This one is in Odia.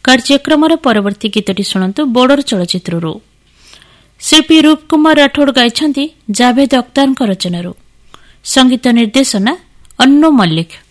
କାର୍ଯ୍ୟକ୍ରମର ପରବର୍ତ୍ତୀ ଗୀତଟି ଶୁଣନ୍ତୁ ବୋର୍ଡର ଚଳଚ୍ଚିତ୍ରରୁ। ଶିଳ୍ପୀ ରୂପ କୁମାର ରାଠୋଡ ଗାଇଛନ୍ତି ଜାଭେଦ ଅକ୍ତାରଙ୍କ ରଚନାରୁ। ସଙ୍ଗୀତ ନିର୍ଦ୍ଦେଶନା ଅନ୍ନୁ ମଲ୍ଲିକ।